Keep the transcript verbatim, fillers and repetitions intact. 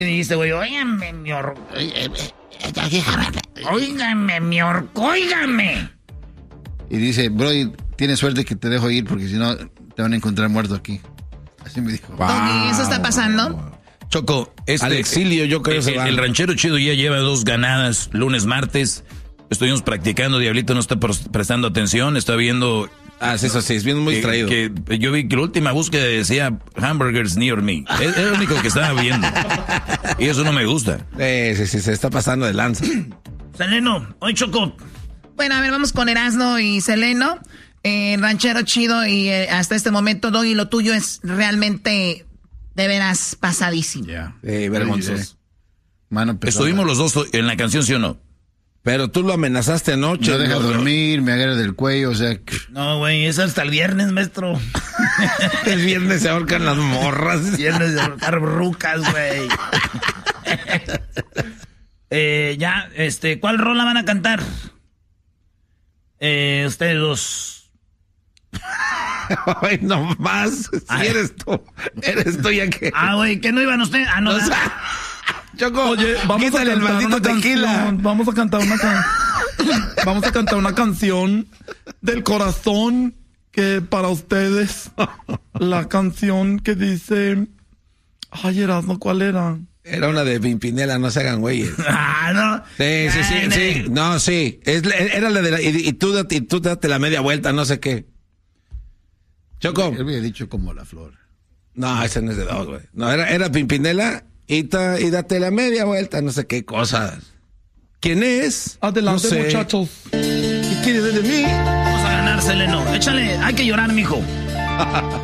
Y dijiste, güey, óigame, mi orco. Óigame, mi orco, óigame. Y dice, Brody, tienes suerte que te dejo ir porque si no te van a encontrar muerto aquí. Así me dijo. Wow. Doggy, ¿eso está pasando? Choco, este, al exilio yo creo el, que se va. el ranchero chido ya lleva dos ganadas, lunes, martes. Estuvimos practicando, Diablito no está prestando atención, está viendo... Ah, sí, eso sí, es bien muy distraído. Que, que yo vi que la última búsqueda decía hamburgers near me. Es, es lo único que estaba viendo. Y eso no me gusta. Sí, sí, sí, se está pasando de lanza. Seleno, hoy Choco. Bueno, a ver, vamos con Erasmo y Seleno. Eh, ranchero chido y eh, hasta este momento, Doggy, lo tuyo es realmente de veras pasadísimo. Ya. Sí, vergonzoso. Mano pesada. Estuvimos los dos en la canción, ¿sí o no? Pero tú lo amenazaste anoche. No deja ¿no? dormir, me agarra del cuello, o sea... No, güey, es hasta el viernes, maestro. El viernes se ahorcan las morras. Viernes de ahorcar rucas, güey. eh, ya, este, ¿cuál rola van a cantar? Eh, ustedes dos. Ay, no más. Si Ay. eres tú. Eres tú ya que... Ah, güey, ¿qué no iban ustedes? Ah, no. O sea, Choco, Oye, vamos a quítale el cantar maldito una tequila. canción. Vamos a cantar una can... Vamos a cantar una canción del corazón que para ustedes la canción que dice, ay, Erasmo, ¿cuál era? Era una de Pimpinela, no se hagan güeyes. Ah, no. Sí, sí, sí, Ay, sí. No, sí. Es, era la de la, y, y, tú, date- y tú date la media vuelta, no sé qué. Choco. Él había dicho como la flor. No, ese no es de dos, güey. No, era, era Pimpinela y, ta, y date la media vuelta, no sé qué cosas. ¿Quién es? Adelante, No sé. muchachos. ¿Qué quieres de mí? Vamos a ganar, Seleno. Échale, hay que llorar, mijo.